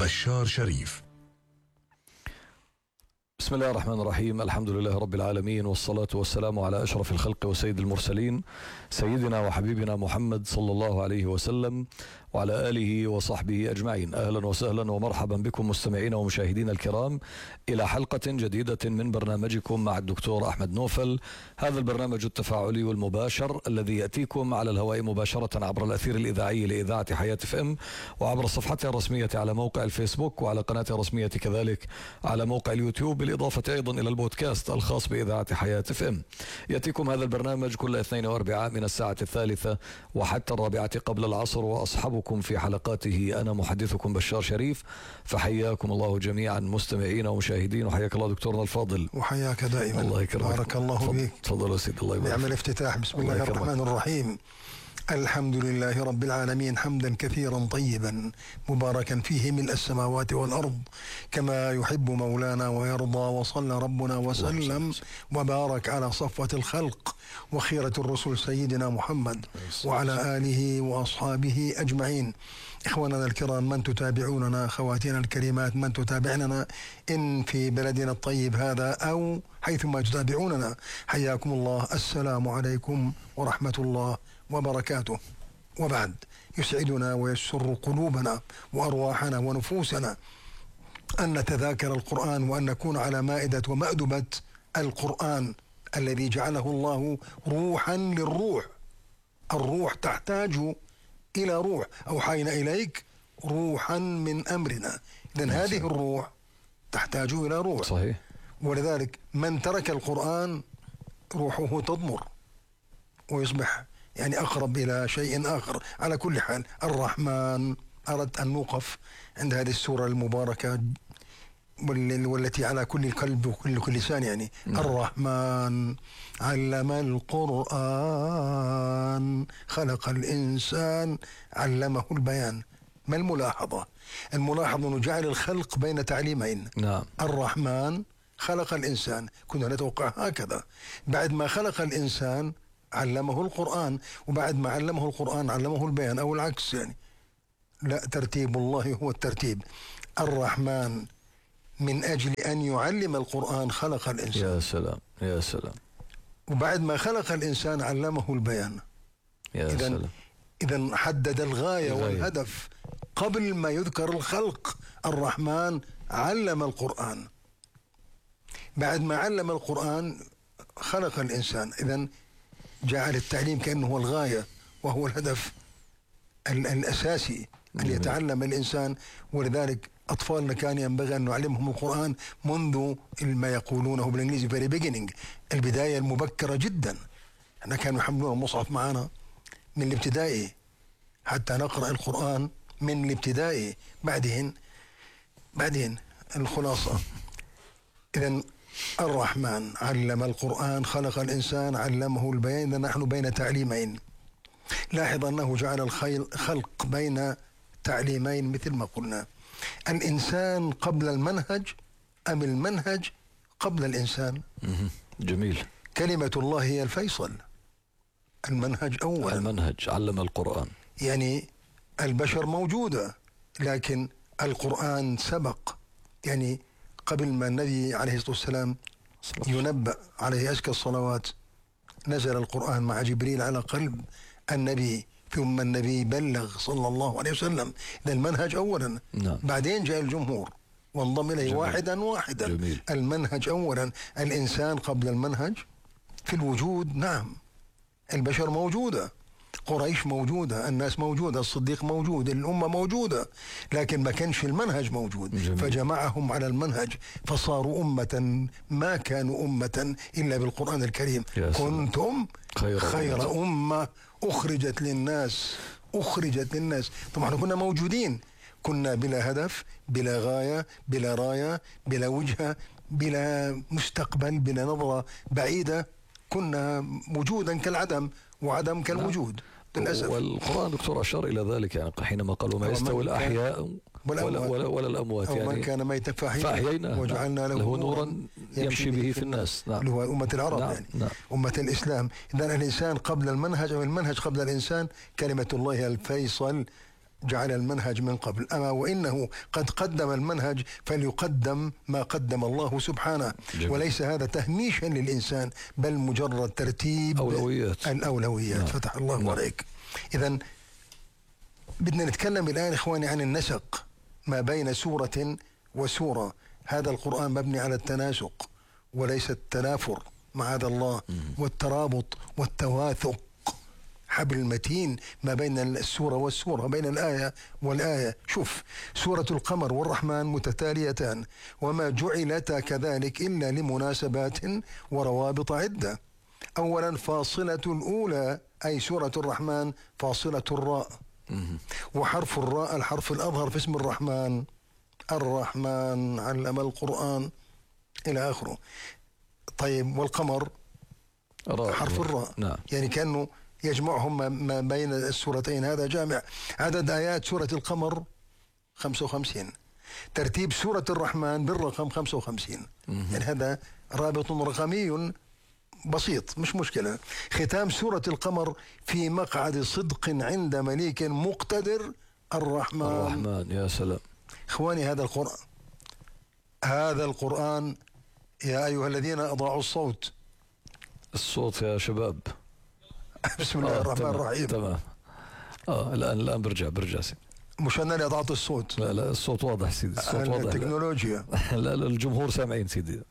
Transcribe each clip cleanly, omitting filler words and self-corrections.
بشار شريف. بسم الله الرحمن الرحيم. الحمد لله رب العالمين، والصلاة والسلام على أشرف الخلق وسيد المرسلين، سيدنا وحبيبنا محمد صلى الله عليه وسلم وعلى آله وصحبه أجمعين. أهلا وسهلا ومرحبا بكم مستمعين ومشاهدين الكرام إلى حلقة جديدة من برنامجكم مع الدكتور أحمد نوفل. هذا البرنامج التفاعلي والمباشر الذي يأتيكم على الهواء مباشرة عبر الأثير الإذاعي لإذاعة حياة FM، وعبر صفحتها الرسمية على موقع الفيسبوك، وعلى قناتها الرسمية كذلك على موقع اليوتيوب، بالإضافة أيضا إلى البودكاست الخاص بإذاعة حياة FM. يأتيكم هذا البرنامج كل اثنين واربعاء من الساعة 3 وحتى 4 قبل العصر، وأصحبكم في حلقاته أنا محدثكم بشار شريف. فحياكم الله جميعا مستمعين ومشاهدين، وحياك الله دكتورنا الفاضل. وحياك دائما. الله يكرمك. بارك الله فيك. تفضل يا سيدي. الله يبارك. نعمل افتتاح. بسم الله الرحمن الرحيم. الحمد لله رب العالمين، حمدا كثيرا طيبا مباركا فيه ملء السماوات والأرض كما يحب مولانا ويرضى، وصلى ربنا وسلم وبارك على صفوة الخلق وخيرة الرسل سيدنا محمد وعلى آله وأصحابه أجمعين. إخواننا الكرام، من تتابعوننا، خواتينا الكريمات، من تتابعننا إن في بلدنا الطيب هذا أو حيثما تتابعوننا، حياكم الله. السلام عليكم ورحمة الله وبركاته. وبعد، يسعدنا ويسر قلوبنا وأرواحنا ونفوسنا أن نتذاكر القرآن، وأن نكون على مائدة ومأدبة القرآن الذي جعله الله روحا للروح. الروح تحتاج إلى روح، أوحينا إليك روحا من أمرنا. إذن هذه الروح تحتاج إلى روح. صحيح. ولذلك من ترك القرآن روحه تضمر ويصبح يعني أقرب إلى شيء آخر. على كل حال، الرحمن، أردت أن نوقف عند هذه السورة المباركة والتي على كل قلب وكل لسان يعني. الرحمن علم القرآن خلق الإنسان علمه البيان. ما الملاحظة؟ الملاحظة أنه جعل الخلق بين تعليمين. نعم. الرحمن خلق الإنسان، كنا نتوقع هكذا. بعد ما خلق الإنسان علمه القرآن، وبعد ما علمه القرآن علمه البيان، أو العكس يعني. لا، ترتيب الله هو الترتيب. الرحمن من أجل أن يعلم القرآن خلق الإنسان. يا سلام يا سلام. وبعد ما خلق الإنسان علمه البيان. يا سلام. إذن حدد الغاية والهدف قبل ما يذكر الخلق. الرحمن علم القرآن، بعد ما علم القرآن خلق الإنسان. إذن جعل التعليم كأنه هو الغاية وهو الهدف الأساسي أن يتعلم الإنسان. ولذلك أطفالنا كان ينبغي أن نعلمهم القرآن منذ ما يقولونه بالإنجليزي very beginning، البداية المبكرة جدا. احنا كانوا يحملون المصحف معنا من الابتدائي حتى نقرأ القرآن من الابتدائي. بعدين الخلاصة. إذن الرحمن علم القرآن خلق الإنسان علمه البيان. إذن نحن بين تعليمين. لاحظ أنه جعل الخلق بين تعليمين مثل ما قلنا. الإنسان قبل المنهج أم المنهج قبل الإنسان؟ جميل. كلمة الله هي الفيصل. المنهج أولا. المنهج علم القرآن، يعني البشر موجودة لكن القرآن سبق. يعني قبل ما النبي عليه الصلاة والسلام ينبأ عليه أزكى الصلوات، نزل القرآن مع جبريل على قلب النبي، ثم النبي بلغ صلى الله عليه وسلم. إذا المنهج أولا. نعم. بعدين جاء الجمهور وانضم إليه واحدا. جميل. المنهج أولا. الإنسان قبل المنهج في الوجود. نعم، البشر موجودة، قريش موجودة، الناس موجودة، الصديق موجود، الأمة موجودة، لكن ما كانش المنهج موجود. جميل. فجمعهم على المنهج فصاروا أمة، ما كانوا أمة إلا بالقرآن الكريم. كنتم خير أمة أخرجت للناس. طبعا كنا موجودين، كنا بلا هدف، بلا غاية، بلا راية، بلا وجهة، بلا مستقبل، بلا نظرة بعيدة. كنا وجودا كالعدم وعدم كالوجود. للأسف. والقرآن دكتور أشار إلى ذلك، يعني حينما قالوا ما يستوي الأحياء ولا الأموات، يعني من كان ميتا فأحييناه وجعلنا له نورا يمشي به في الناس. نعم. اللي هو أمة العرب. نعم. يعني نعم. أمة الإسلام. إذن الإنسان قبل المنهج أو المنهج قبل الإنسان. كلمة الله الفيصل جعل المنهج من قبل، أما وإنه قد قدم المنهج فليقدم ما قدم الله سبحانه. جميل. وليس هذا تهميشا للإنسان، بل مجرد ترتيب الأولويات. فتح الله عليك. إذن بدنا نتكلم الآن إخواني عن النسق ما بين سورة وسورة. هذا القرآن مبني على التناسق وليس التنافر معاذ الله، والترابط والتواثق، حبل المتين ما بين السورة والسورة، بين الآية والآية. شوف، سورة القمر والرحمن متتاليتان، وما جعلتا كذلك إلا لمناسبات وروابط عدة. أولا فاصلة الأولى أي سورة الرحمن فاصلة الراء، وحرف الراء الحرف الأظهر في اسم الرحمن. الرحمن علم القرآن إلى آخره. طيب، والقمر حرف الراء. نعم. يعني كأنه يجمعهم ما بين السورتين. هذا جامع. عدد آيات سورة القمر 55. ترتيب سورة الرحمن بالرقم 55. يعني هذا رابط رقمي بسيط، مش مشكلة. ختام سورة القمر في مقعد صدق عند مليك مقتدر. الرحمن. يا سلام. إخواني، هذا القرآن يا أيها الذين أضاعوا الصوت يا شباب. بسم الله الرحمن الرحيم. تمام. الآن برجع سيدي. مش أنا اللي أضعت الصوت. لا الصوت واضح سيدي، الصوت واضح. التكنولوجيا. لا الجمهور سامعين سيدي.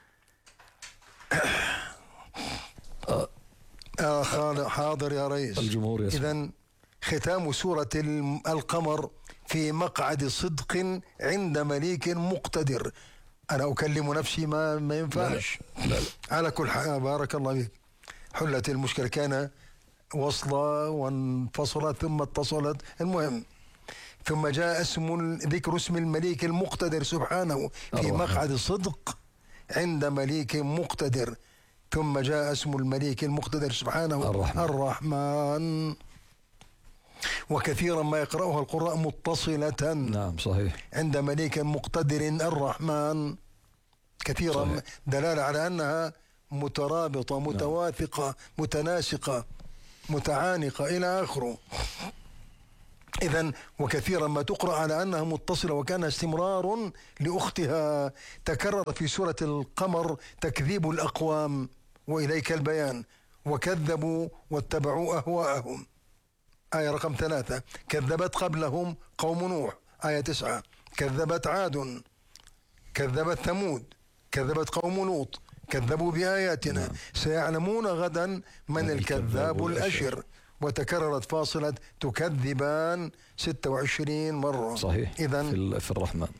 حاضر يا ريس. الجمهور يسمع. إذن ختام سورة القمر في مقعد صدق عند مليك مقتدر. أنا أكلم نفسي ما ينفعش. لا. على كل حال بارك الله فيك. حلت المشكلة، كان وصلة وانفصلت ثم اتصلت. المهم، ثم جاء ذكر اسم المليك المقتدر سبحانه في مقعد صدق عند مليك مقتدر. ثم جاء اسم المليك المقتدر سبحانه الرحمن. وكثيرا ما يقرأها القراء متصلة. نعم صحيح. عند مليك مقتدر الرحمن، كثيرا صحيح. دلالة على أنها مترابطة متواثقة متناسقة متعانقة إلى آخره. إذن وكثيرا ما تقرأ على أنها متصلة وكان استمرار لأختها. تكرر في سورة القمر تكذيب الأقوام وإليك البيان، وكذبوا واتبعوا أهواءهم. آية رقم 3. كذبت قبلهم قوم نوح. آية 9. كذبت عاد، كذبت ثمود، كذبت قوم لوط، كذبوا بآياتنا. سيعلمون غدا من الكذاب الأشر. وتكررت فاصلة تكذبان 26 مرة. صحيح. إذن في الرحمن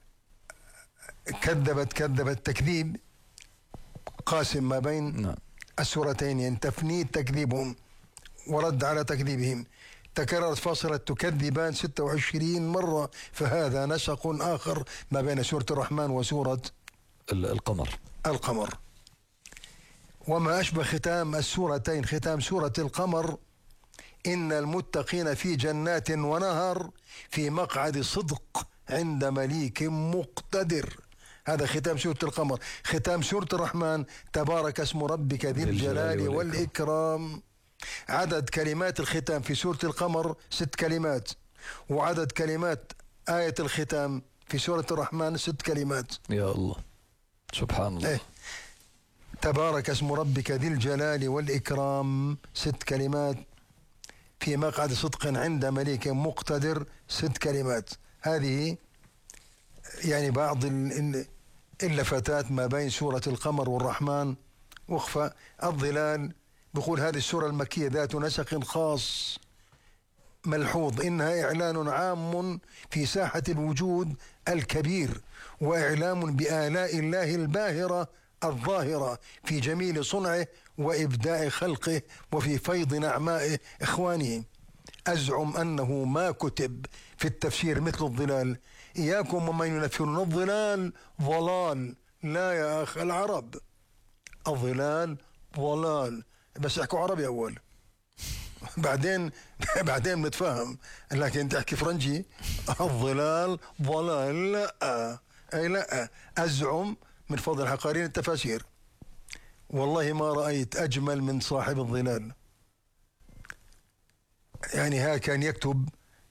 كذبت تكذيب قاسم ما بين السورتين، يعني تفنيد تكذيبهم ورد على تكذيبهم. تكررت فاصلة تكذبان 26 مرة، فهذا نسق آخر ما بين سورة الرحمن وسورة القمر. وما أشبه ختام السورتين، ختام سورة القمر إن المتقين في جنات ونهر في مقعد صدق عند مليك مقتدر. هذا ختام سورة القمر. ختام سورة الرحمن تبارك اسم ربك ذي الجلال والإكرام. عدد كلمات الختام في سورة القمر 6 كلمات، وعدد كلمات آية الختام في سورة الرحمن 6 كلمات. يا الله سبحان الله. تبارك اسم ربك ذي الجلال والإكرام 6 كلمات، في مقعد صدق عند مليك مقتدر 6 كلمات. هذه يعني بعض اللفتات ما بين سورة القمر والرحمن. وقفة الظلال بقول هذه السورة المكية ذات نسق خاص ملحوظ، إنها إعلان عام في ساحة الوجود الكبير، وإعلام بآلاء الله الباهرة الظاهرة في جميل صنعه وإبداع خلقه وفي فيض نعمائه. إخواني، أزعم أنه ما كتب في التفسير مثل الظلال. إياكم ومن ينفرون الظلال ضلال. لا يا أخ العرب، الظلال ضلال. بس احكوا عربي أول بعدين نتفاهم، لكن تحكي فرنجي الظلال ضلال. لا أي لا. أزعم من فضل حقارين التفاسير والله ما رأيت أجمل من صاحب الظلال. يعني ها كان يكتب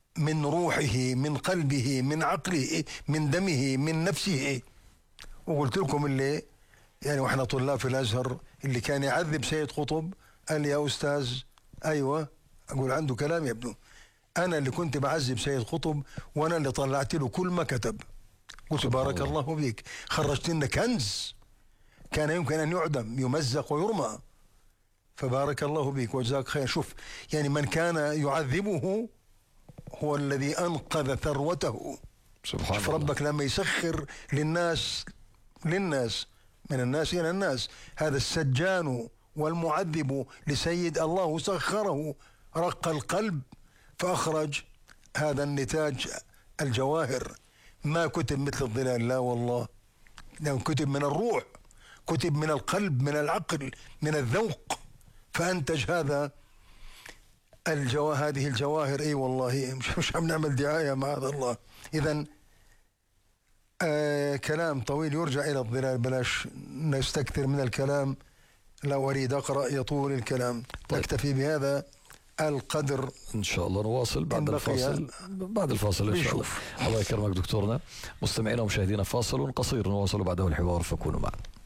من روحه، من قلبه، من عقله، من دمه، من نفسه. وقلت لكم اللي يعني واحنا طلاب في الازهر اللي كان يعذب سيد قطب قال لي يا استاذ ايوه، اقول عنده كلام يا ابنه، انا اللي كنت بعذب سيد قطب وانا اللي طلعت له كل ما كتب. قلت بارك الله فيك، خرجت لنا كنز كان يمكن ان يعدم يمزق ويرمى، فبارك الله بك وجزاك خير. شوف يعني من كان يعذبه هو الذي انقذ ثروته. سبحان شوف الله. ربك لما يسخر للناس من الناس إلى الناس، هذا السجان والمعذب لسيد الله سخره، رق القلب فأخرج هذا النتاج الجواهر. ما كتب مثل الظلال، لا والله، لأنه كتب من الروح، كتب من القلب، من العقل، من الذوق، فأنتج هذا هذه الجواهر. اي والله مش عم نعمل دعاية معاذ الله. إذن كلام طويل يرجع إلى الظلال، بلاش نستكثر من الكلام، لو أريد أقرأ يطول الكلام. طيب. نكتفي بهذا القدر إن شاء الله، نواصل بعد الفاصل. بعد الفاصل إن شاء الله. الله يكرمك دكتورنا. مستمعينا ومشاهدينا، فاصل قصير نواصل بعده الحوار، فكونوا معنا.